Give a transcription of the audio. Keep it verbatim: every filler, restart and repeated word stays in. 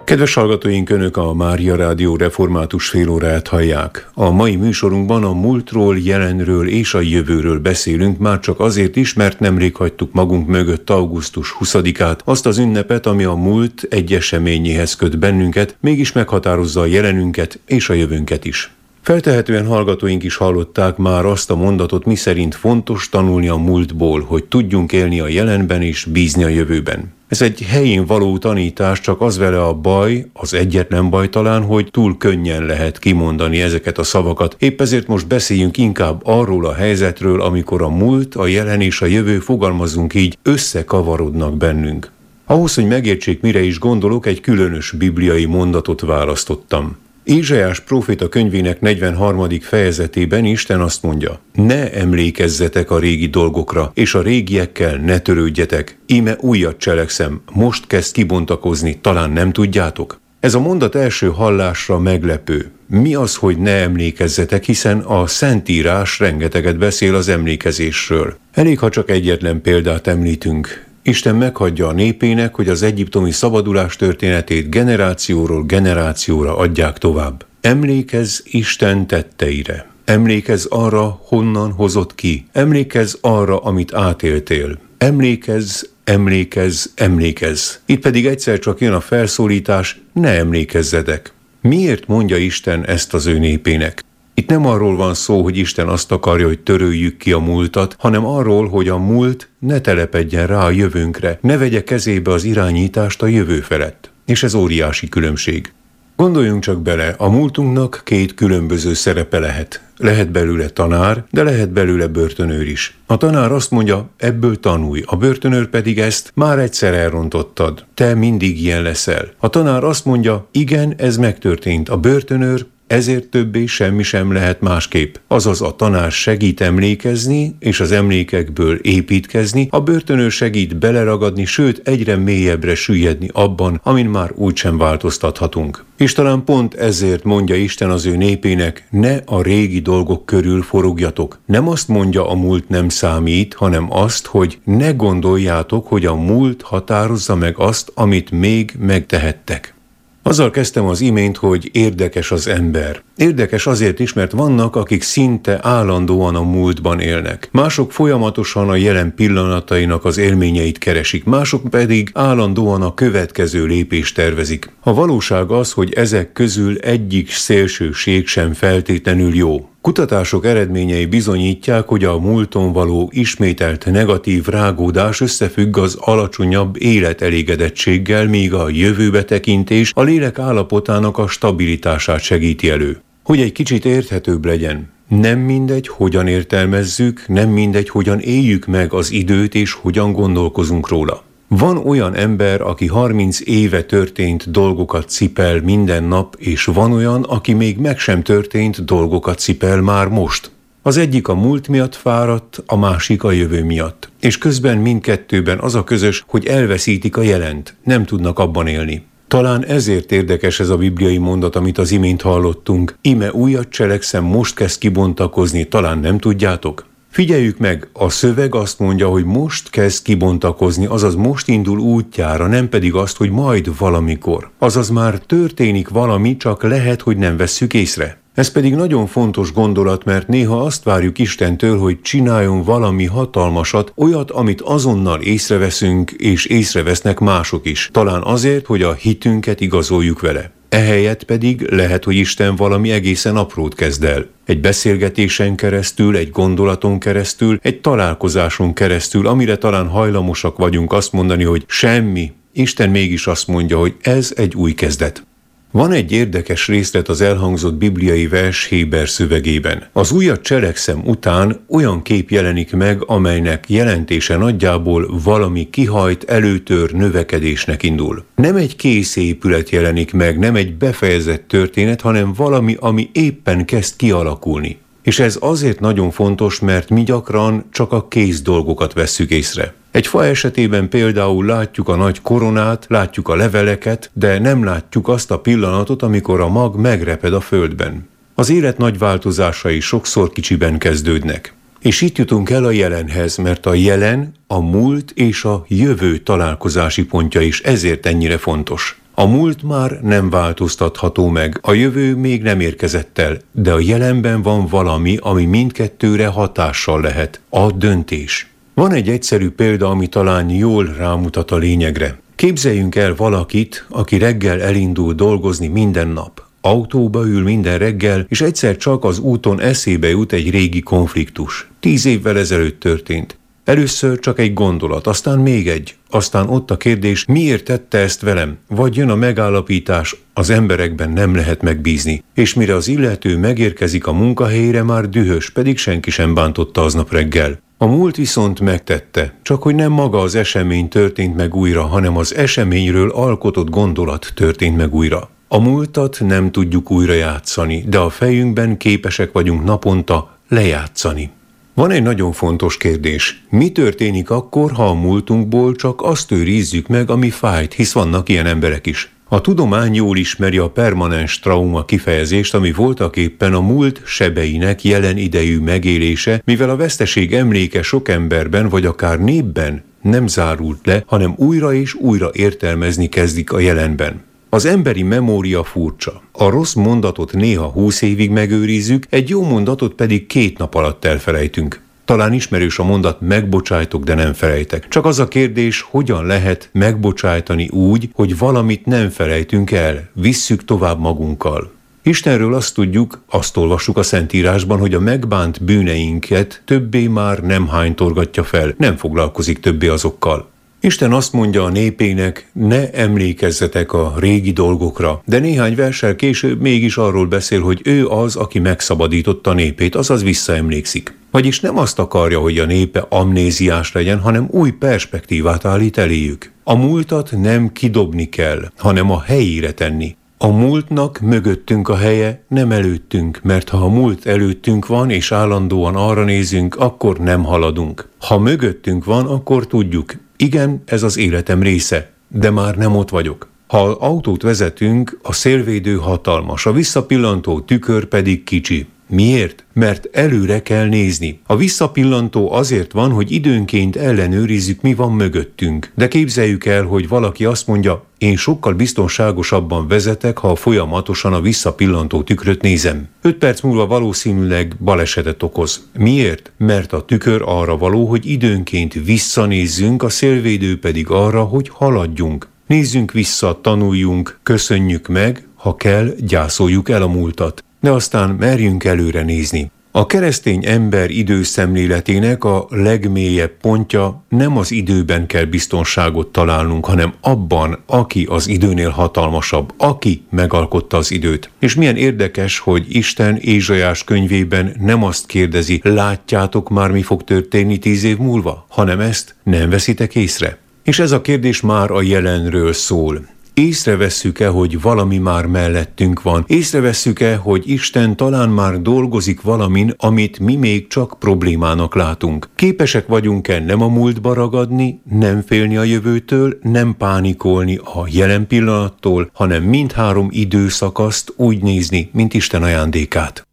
Kedves hallgatóink, Önök a Mária Rádió református félóráját hallják. A mai műsorunkban a múltról, jelenről és a jövőről beszélünk, már csak azért is, mert nemrég hagytuk magunk mögött augusztus huszadikát, azt az ünnepet, ami a múlt egy eseményéhez köt bennünket, mégis meghatározza a jelenünket és a jövőnket is. Feltehetően hallgatóink is hallották már azt a mondatot, miszerint fontos tanulni a múltból, hogy tudjunk élni a jelenben és bízni a jövőben. Ez egy helyén való tanítás, csak az vele a baj, az egyetlen baj talán, hogy túl könnyen lehet kimondani ezeket a szavakat. Épp ezért most beszéljünk inkább arról a helyzetről, amikor a múlt, a jelen és a jövő, fogalmazunk így, összekavarodnak bennünk. Ahhoz, hogy megértsék, mire is gondolok, egy különös bibliai mondatot választottam. Ézsaiás próféta könyvének negyvenharmadik fejezetében Isten azt mondja: ne emlékezzetek a régi dolgokra, és a régiekkel ne törődjetek. Íme újat cselekszem, most kezd kibontakozni, talán nem tudjátok? Ez a mondat első hallásra meglepő. Mi az, hogy ne emlékezzetek, hiszen a Szentírás rengeteget beszél az emlékezésről. Elég, ha csak egyetlen példát említünk. Isten meghagyja a népének, hogy az egyiptomi szabadulás történetét generációról generációra adják tovább. Emlékezz Isten tetteire. Emlékezz arra, honnan hozott ki. Emlékezz arra, amit átéltél. Emlékezz, emlékezz, emlékezz. Itt pedig egyszer csak jön a felszólítás: ne emlékezzetek. Miért mondja Isten ezt az ő népének? Itt nem arról van szó, hogy Isten azt akarja, hogy töröljük ki a múltat, hanem arról, hogy a múlt ne telepedjen rá a jövőnkre, ne vegye kezébe az irányítást a jövő felett. És ez óriási különbség. Gondoljunk csak bele, a múltunknak két különböző szerepe lehet. Lehet belőle tanár, de lehet belőle börtönőr is. A tanár azt mondja: ebből tanulj, a börtönőr pedig ezt: már egyszer elrontottad, te mindig ilyen leszel. A tanár azt mondja: igen, ez megtörtént, a börtönőr: ezért többé semmi sem lehet másképp. Azaz a tanár segít emlékezni, és az emlékekből építkezni, a börtönőr segít beleragadni, sőt egyre mélyebbre süllyedni abban, amin már úgysem változtathatunk. És talán pont ezért mondja Isten az ő népének: ne a régi dolgok körül forogjatok. Nem azt mondja, a múlt nem számít, hanem azt, hogy ne gondoljátok, hogy a múlt határozza meg azt, amit még megtehettek. Azzal kezdtem az imént, hogy érdekes az ember. Érdekes azért is, mert vannak, akik szinte állandóan a múltban élnek. Mások folyamatosan a jelen pillanatainak az élményeit keresik, mások pedig állandóan a következő lépést tervezik. A valóság az, hogy ezek közül egyik szélsőség sem feltétlenül jó. Kutatások eredményei bizonyítják, hogy a múlton való ismételt negatív rágódás összefügg az alacsonyabb életelégedettséggel, míg a jövőbe tekintés a lélek állapotának a stabilitását segíti elő. Hogy egy kicsit érthetőbb legyen, nem mindegy, hogyan értelmezzük, nem mindegy, hogyan éljük meg az időt és hogyan gondolkozunk róla. Van olyan ember, aki harminc éve történt dolgokat cipel minden nap, és van olyan, aki még meg sem történt dolgokat cipel már most. Az egyik a múlt miatt fáradt, a másik a jövő miatt. És közben mindkettőben az a közös, hogy elveszítik a jelent, nem tudnak abban élni. Talán ezért érdekes ez a bibliai mondat, amit az imént hallottunk: íme újat cselekszem, most kezd kibontakozni, talán nem tudjátok? Figyeljük meg, a szöveg azt mondja, hogy most kezd kibontakozni, azaz most indul útjára, nem pedig azt, hogy majd valamikor. Azaz már történik valami, csak lehet, hogy nem vesszük észre. Ez pedig nagyon fontos gondolat, mert néha azt várjuk Istentől, hogy csináljon valami hatalmasat, olyat, amit azonnal észreveszünk, és észrevesznek mások is. Talán azért, hogy a hitünket igazoljuk vele. Ehelyett pedig lehet, hogy Isten valami egészen aprót kezd el. Egy beszélgetésen keresztül, egy gondolaton keresztül, egy találkozáson keresztül, amire talán hajlamosak vagyunk azt mondani, hogy semmi. Isten mégis azt mondja, hogy ez egy új kezdet. Van egy érdekes részlet az elhangzott bibliai vers Héber szövegében. Az újat cselekszem után olyan kép jelenik meg, amelynek jelentése nagyjából valami kihajt, előtör, növekedésnek indul. Nem egy kész épület jelenik meg, nem egy befejezett történet, hanem valami, ami éppen kezd kialakulni. És ez azért nagyon fontos, mert mi gyakran csak a kész dolgokat vesszük észre. Egy fa esetében például látjuk a nagy koronát, látjuk a leveleket, de nem látjuk azt a pillanatot, amikor a mag megreped a földben. Az élet nagy változásai sokszor kicsiben kezdődnek. És itt jutunk el a jelenhez, mert a jelen, a múlt és a jövő találkozási pontja is ezért ennyire fontos. A múlt már nem változtatható meg, a jövő még nem érkezett el, de a jelenben van valami, ami mindkettőre hatással lehet. A döntés. Van egy egyszerű példa, ami talán jól rámutat a lényegre. Képzeljünk el valakit, aki reggel elindul dolgozni minden nap. Autóba ül minden reggel, és egyszer csak az úton eszébe jut egy régi konfliktus. Tíz évvel ezelőtt történt. Először csak egy gondolat, aztán még egy, aztán ott a kérdés, miért tette ezt velem? Vagy jön a megállapítás, az emberekben nem lehet megbízni. És mire az illető megérkezik a munkahelyére, már dühös, pedig senki sem bántotta aznap reggel. A múlt viszont megtette, csak hogy nem maga az esemény történt meg újra, hanem az eseményről alkotott gondolat történt meg újra. A múltat nem tudjuk újra játszani, de a fejünkben képesek vagyunk naponta lejátszani. Van egy nagyon fontos kérdés. Mi történik akkor, ha a múltunkból csak azt őrizzük meg, ami fájt, hisz vannak ilyen emberek is. A tudomány jól ismeri a permanens trauma kifejezést, ami voltaképpen a múlt sebeinek jelen idejű megélése, mivel a veszteség emléke sok emberben vagy akár népben nem zárult le, hanem újra és újra értelmezni kezdik a jelenben. Az emberi memória furcsa. A rossz mondatot néha húsz évig megőrizzük, egy jó mondatot pedig két nap alatt elfelejtünk. Talán ismerős a mondat, megbocsájtok, de nem felejtek. Csak az a kérdés, hogyan lehet megbocsájtani úgy, hogy valamit nem felejtünk el, visszük tovább magunkkal. Istenről azt tudjuk, azt olvassuk a Szentírásban, hogy a megbánt bűneinket többé már nem hánytorgatja fel, nem foglalkozik többé azokkal. Isten azt mondja a népének, ne emlékezzetek a régi dolgokra, de néhány verssel később mégis arról beszél, hogy ő az, aki megszabadította a népét, azaz visszaemlékszik. Vagyis nem azt akarja, hogy a népe amnéziás legyen, hanem új perspektívát állít eléjük. A múltat nem kidobni kell, hanem a helyére tenni. A múltnak mögöttünk a helye, nem előttünk, mert ha a múlt előttünk van, és állandóan arra nézünk, akkor nem haladunk. Ha mögöttünk van, akkor tudjuk, igen, ez az életem része, de már nem ott vagyok. Ha autót vezetünk, a szélvédő hatalmas, a visszapillantó tükör pedig kicsi. Miért? Mert előre kell nézni. A visszapillantó azért van, hogy időnként ellenőrizzük, mi van mögöttünk. De képzeljük el, hogy valaki azt mondja, én sokkal biztonságosabban vezetek, ha folyamatosan a visszapillantó tükröt nézem. Öt perc múlva valószínűleg balesetet okoz. Miért? Mert a tükör arra való, hogy időnként visszanézzünk, a szélvédő pedig arra, hogy haladjunk. Nézzünk vissza, tanuljunk, köszönjük meg, ha kell, gyászoljuk el a múltat. De aztán merjünk előre nézni. A keresztény ember időszemléletének a legmélyebb pontja nem az időben kell biztonságot találnunk, hanem abban, aki az időnél hatalmasabb, aki megalkotta az időt. És milyen érdekes, hogy Isten Ézsaiás könyvében nem azt kérdezi, látjátok már, mi fog történni tíz év múlva, hanem ezt nem veszitek észre. És ez a kérdés már a jelenről szól. Észrevesszük-e, hogy valami már mellettünk van? Észrevesszük-e, hogy Isten talán már dolgozik valamin, amit mi még csak problémának látunk? Képesek vagyunk-e nem a múltba ragadni, nem félni a jövőtől, nem pánikolni a jelen pillanattól, hanem mindhárom időszakaszt úgy nézni, mint Isten ajándékát?